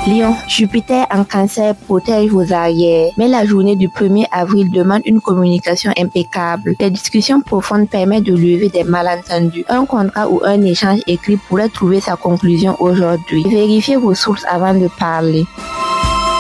Lion, Jupiter en Cancer protège vos arrières, mais la journée du 1er avril demande une communication impeccable. Les discussions profondes permettent de lever des malentendus. Un contrat ou un échange écrit pourrait trouver sa conclusion aujourd'hui. Vérifiez vos sources avant de parler.